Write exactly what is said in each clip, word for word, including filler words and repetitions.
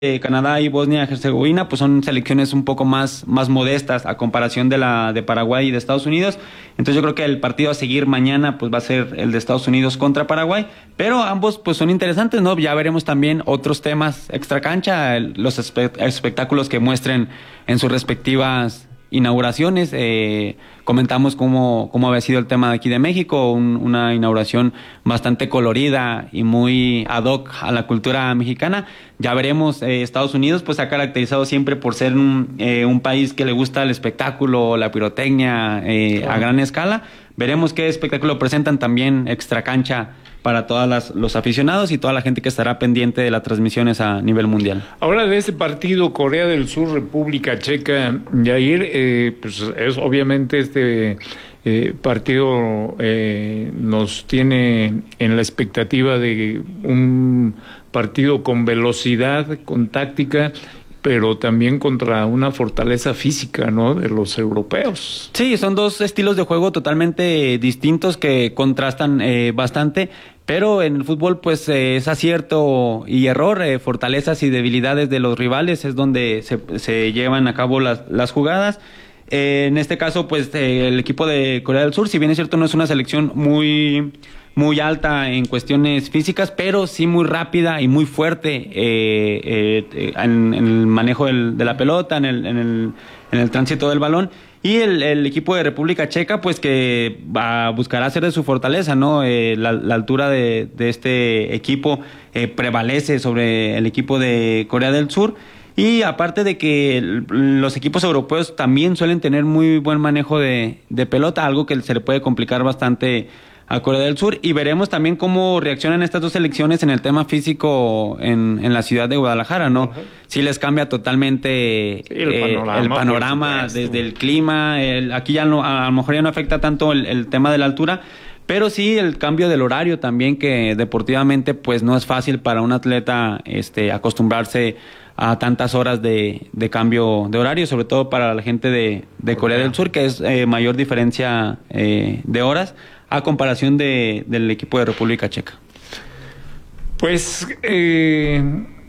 Eh, Canadá y Bosnia-Herzegovina pues son selecciones un poco más, más modestas a comparación de la de Paraguay y de Estados Unidos. Entonces yo creo que el partido a seguir mañana pues va a ser el de Estados Unidos contra Paraguay, pero ambos pues son interesantes, ¿no? Ya veremos también otros temas extracancha, los espe espectáculos que muestren en sus respectivas inauguraciones. Eh, comentamos cómo, cómo había sido el tema de aquí de México, un, una inauguración bastante colorida y muy ad hoc a la cultura mexicana. Ya veremos, eh, Estados Unidos pues se ha caracterizado siempre por ser un, eh, un país que le gusta el espectáculo, la pirotecnia eh, a gran escala. Veremos qué espectáculo presentan también extracancha para todos los aficionados y toda la gente que estará pendiente de las transmisiones a nivel mundial. Ahora de ese partido Corea del Sur, República Checa, Yair, eh, pues es obviamente este eh, partido eh, nos tiene en la expectativa de un partido con velocidad, con táctica, pero también contra una fortaleza física, ¿no?, de los europeos. Sí, son dos estilos de juego totalmente distintos que contrastan eh, bastante, pero en el fútbol pues eh, es acierto y error, eh, fortalezas y debilidades de los rivales es donde se, se llevan a cabo las, las jugadas. Eh, en este caso pues eh, el equipo de Corea del Sur, si bien es cierto no es una selección muy... muy alta en cuestiones físicas, pero sí muy rápida y muy fuerte eh, eh, en, en el manejo del, de la pelota, en el, en el, en el tránsito del balón. Y el, el equipo de República Checa, pues que va, buscará hacer de su fortaleza, ¿no? Eh, la, la altura de, de este equipo eh, prevalece sobre el equipo de Corea del Sur. Y aparte de que el, los equipos europeos también suelen tener muy buen manejo de, de pelota, algo que se le puede complicar bastante a Corea del Sur, y veremos también cómo reaccionan estas dos selecciones en el tema físico en, en la ciudad de Guadalajara, ¿no? Uh-huh. Sí les cambia totalmente sí, el eh, panorama, el panorama desde el clima, el, aquí ya no, a lo mejor ya no afecta tanto el, el tema de la altura, pero sí el cambio del horario también, que deportivamente pues no es fácil para un atleta este, acostumbrarse a tantas horas de, de cambio de horario, sobre todo para la gente de, de Corea del Sur, que es eh, mayor diferencia eh, de horas a comparación de, del equipo de República Checa. Pues eh,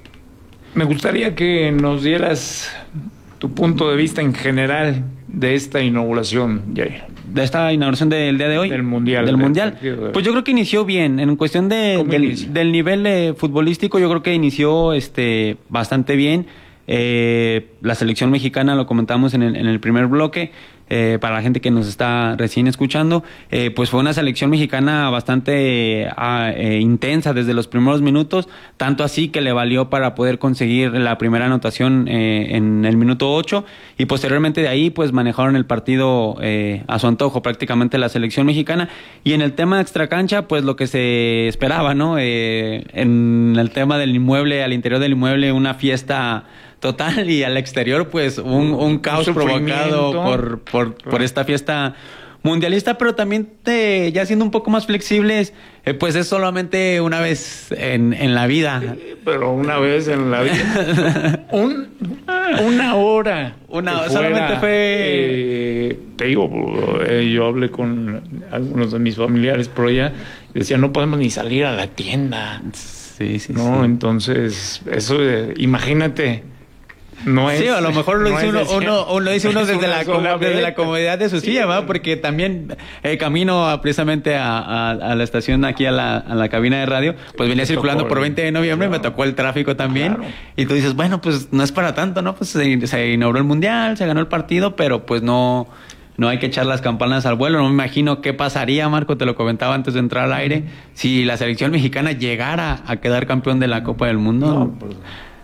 me gustaría que nos dieras tu punto de vista en general de esta inauguración, Jair. De esta inauguración del día de hoy. Del Mundial. Del, del Mundial. De... Pues yo creo que inició bien. En cuestión de, del, del nivel eh, futbolístico, yo creo que inició este bastante bien. Eh, la selección mexicana, lo comentamos en el, en el primer bloque, eh, para la gente que nos está recién escuchando, eh, pues fue una selección mexicana bastante eh, eh, intensa desde los primeros minutos, tanto así que le valió para poder conseguir la primera anotación eh, en el minuto ocho, y posteriormente de ahí pues manejaron el partido eh, a su antojo prácticamente la selección mexicana. Y en el tema de extracancha, pues lo que se esperaba, ¿no? Eh, en el tema del inmueble, al interior del inmueble, una fiesta total, y al exterior pues un, un caos un provocado por, por, por esta fiesta mundialista, pero también te, ya siendo un poco más flexibles, eh, pues es solamente una vez en, en la vida. Pero una vez en la vida. un, una hora. Una fuera, solamente fue... Eh, te digo, eh, yo hablé con algunos de mis familiares por allá, y decían, no podemos ni salir a la tienda. Sí, sí, no, sí. Entonces, eso, eh, imagínate... No es, sí, a lo mejor lo no dice uno, uno, uno, dice uno desde, la, desde vez, la comodidad de su sí, silla, ¿va? Porque también eh, camino a, precisamente a, a, a la estación, aquí a la, a la cabina de radio, pues venía circulando por veinte de noviembre, claro, me tocó el tráfico también, claro. Y tú dices, bueno, pues no es para tanto, ¿no? Pues se, se inauguró el Mundial, se ganó el partido, pero pues no... No hay que echar las campanas al vuelo. No me imagino qué pasaría, Marco, te lo comentaba antes de entrar al aire, si la selección mexicana llegara a quedar campeón de la Copa del Mundo. No, pues...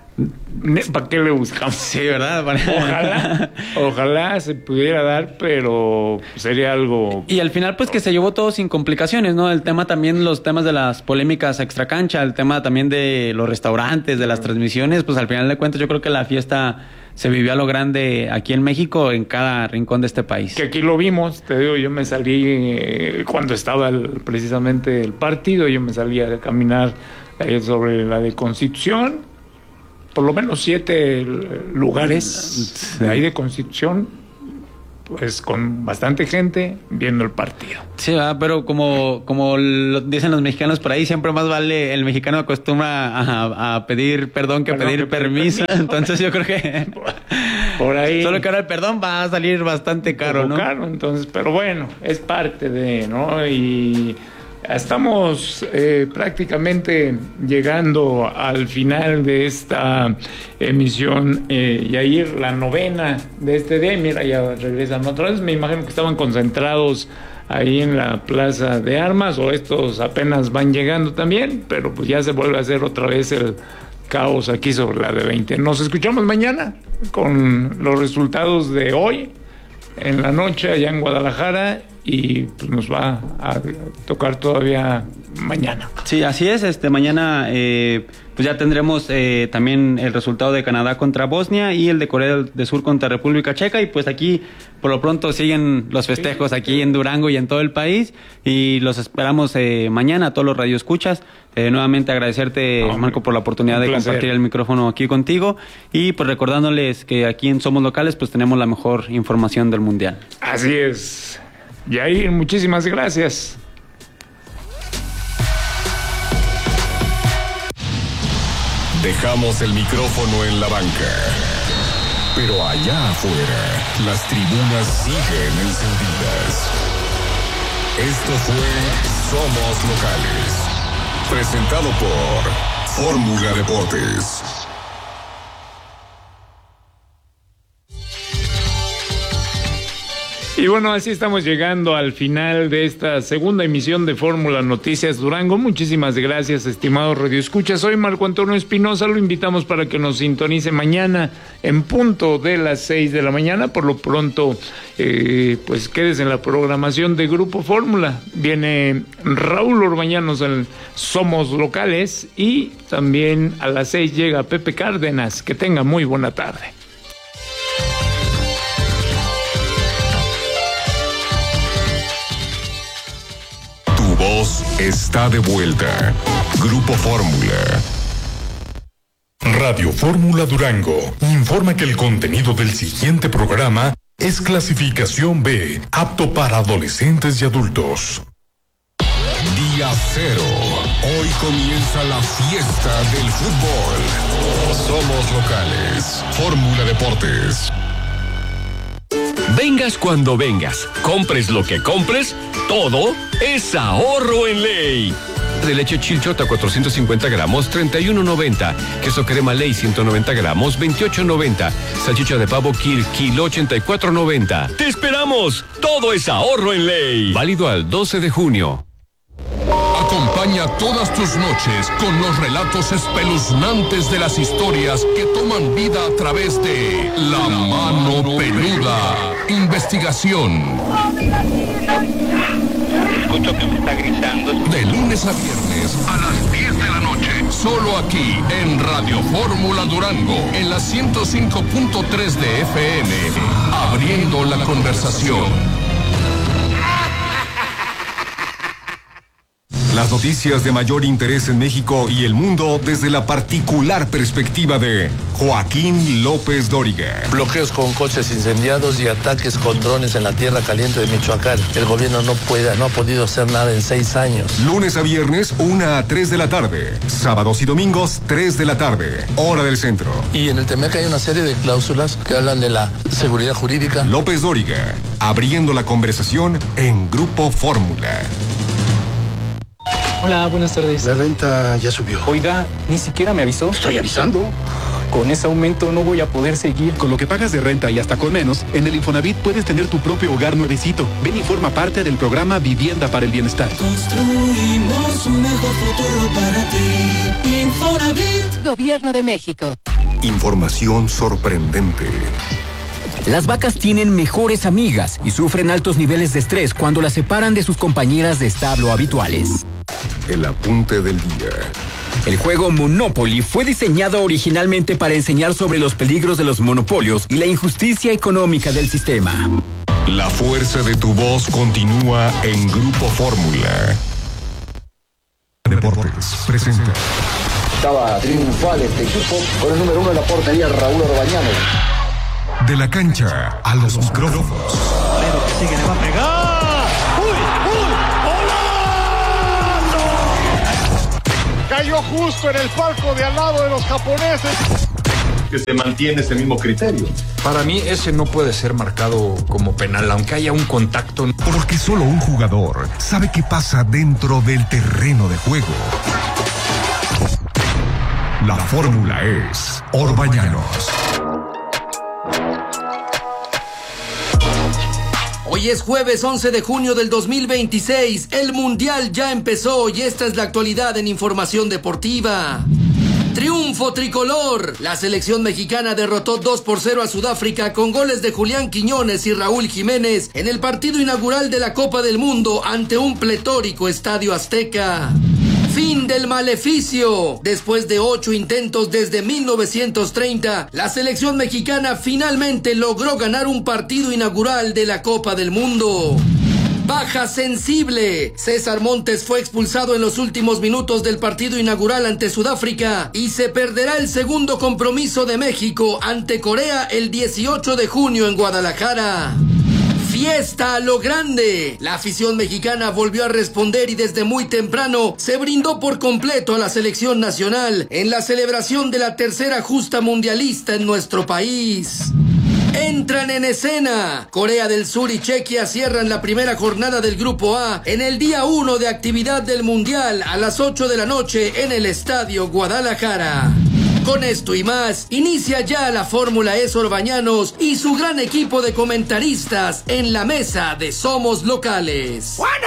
¿Para qué le buscamos? Sí, ¿verdad? Ojalá, ojalá se pudiera dar, pero sería algo... Y al final, pues que se llevó todo sin complicaciones, ¿no? El tema también, los temas de las polémicas extracancha, el tema también de los restaurantes, de las transmisiones, pues al final de cuentas yo creo que la fiesta se vivió a lo grande aquí en México, en cada rincón de este país. Que aquí lo vimos, te digo, yo me salí eh, cuando estaba el, precisamente el partido, yo me salí a caminar eh, sobre la de Constitución, por lo menos siete lugares de ahí de Constitución, pues con bastante gente viendo el partido. Sí, ¿verdad? Pero como, como lo dicen los mexicanos por ahí, siempre más vale, el mexicano acostumbra a, a pedir perdón que perdón, pedir que permiso. permiso. Entonces yo creo que por ahí. Solo que ahora el perdón va a salir bastante caro, ¿no? Caro, entonces, pero bueno, es parte de, ¿no? Y estamos eh, prácticamente llegando al final de esta emisión, eh, y ahí la novena de este día. Mira, ya regresan otra vez. Me imagino que estaban concentrados ahí en la Plaza de Armas, o estos apenas van llegando también, pero pues ya se vuelve a hacer otra vez el caos aquí sobre la de veinte. Nos escuchamos mañana con los resultados de hoy en la noche allá en Guadalajara, y pues nos va a tocar todavía mañana. Sí, así es. Este mañana eh, pues ya tendremos eh, también el resultado de Canadá contra Bosnia y el de Corea del Sur contra República Checa, y pues aquí por lo pronto siguen los festejos aquí en Durango y en todo el país, y los esperamos eh, mañana a todos los radioescuchas. Eh, nuevamente agradecerte, no, Marco, por la oportunidad de placer. compartir el micrófono aquí contigo, y pues recordándoles que aquí en Somos Locales pues tenemos la mejor información del Mundial. Así es. Yair, muchísimas gracias. Dejamos el micrófono en la banca, pero allá afuera las tribunas siguen encendidas. Esto fue Somos Locales, presentado por Fórmula Deportes. Y bueno, así estamos llegando al final de esta segunda emisión de Fórmula Noticias Durango. Muchísimas gracias, estimados radioescuchas. Soy Marco Antonio Espinosa. Lo invitamos para que nos sintonice mañana en punto de las seis de la mañana. Por lo pronto, eh, pues quédese en la programación de Grupo Fórmula. Viene Raúl Orbañanos en Somos Locales, y también a las seis llega Pepe Cárdenas. Que tenga muy buena tarde. Voz está de vuelta. Grupo Fórmula. Radio Fórmula Durango informa que el contenido del siguiente programa es clasificación B, apto para adolescentes y adultos. Día cero. Hoy comienza la fiesta del fútbol. Somos Locales. Fórmula Deportes. Vengas cuando vengas, compres lo que compres, todo es ahorro en ley. De leche Chilchota cuatrocientos cincuenta gramos, treinta y uno noventa. Queso crema Ley ciento noventa gramos, veintiocho noventa. Salchicha de pavo Kir, kilo ochenta y cuatro noventa. ¡Te esperamos! Todo es ahorro en ley. Válido al doce de junio. Acompaña todas tus noches con los relatos espeluznantes de las historias que toman vida a través de La Mano Peluda. Investigación. Escucho que me está gritando. De lunes a viernes a las diez de la noche. Solo aquí en Radio Fórmula Durango, en la ciento cinco punto tres de F M. Abriendo la conversación. Las noticias de mayor interés en México y el mundo desde la particular perspectiva de Joaquín López Dóriga. Bloqueos con coches incendiados y ataques con drones en la tierra caliente de Michoacán. El gobierno no puede, no ha podido hacer nada en seis años. Lunes a viernes, una a tres de la tarde. Sábados y domingos, tres de la tarde. Hora del centro. Y en el Temec hay una serie de cláusulas que hablan de la seguridad jurídica. López Dóriga, abriendo la conversación en Grupo Fórmula. Hola, buenas tardes. La renta ya subió. Oiga, ni siquiera me avisó. Estoy avisando. Con ese aumento no voy a poder seguir. Con lo que pagas de renta y hasta con menos, en el Infonavit puedes tener tu propio hogar nuevecito. Ven y forma parte del programa Vivienda para el Bienestar. Construimos un mejor futuro para ti. Infonavit. Gobierno de México. Información sorprendente. Las vacas tienen mejores amigas y sufren altos niveles de estrés cuando las separan de sus compañeras de establo habituales. El apunte del día. El juego Monopoly fue diseñado originalmente para enseñar sobre los peligros de los monopolios y la injusticia económica del sistema. La fuerza de tu voz continúa en Grupo Fórmula. Deportes presenta. Estaba triunfal este equipo con el número uno en la portería, Raúl Orbañanos. De la cancha a los micrófonos. Pero que sigue, le va a pegar. ¡Uy, uy! ¡Golazo! Cayó justo en el palco de al lado de los japoneses. Que se mantiene ese mismo criterio. Para mí ese no puede ser marcado como penal, aunque haya un contacto. Porque solo un jugador sabe qué pasa dentro del terreno de juego. La fórmula es Orbañanos. Hoy es jueves once de junio del dos mil veintiséis. El Mundial ya empezó y esta es la actualidad en Información Deportiva. Triunfo tricolor. La selección mexicana derrotó dos por cero a Sudáfrica con goles de Julián Quiñones y Raúl Jiménez en el partido inaugural de la Copa del Mundo ante un pletórico Estadio Azteca. Fin del maleficio. Después de ocho intentos desde mil novecientos treinta, la selección mexicana finalmente logró ganar un partido inaugural de la Copa del Mundo. Baja sensible. César Montes fue expulsado en los últimos minutos del partido inaugural ante Sudáfrica y se perderá el segundo compromiso de México ante Corea el dieciocho de junio en Guadalajara. Fiesta a lo grande. La afición mexicana volvió a responder y desde muy temprano se brindó por completo a la selección nacional en la celebración de la tercera justa mundialista en nuestro país. Entran en escena. Corea del Sur y Chequia cierran la primera jornada del Grupo A en el día uno de actividad del Mundial a las ocho de la noche en el Estadio Guadalajara. Con esto y más, inicia ya la Fórmula E Orbañanos y su gran equipo de comentaristas en la mesa de Somos Locales. ¡Bueno!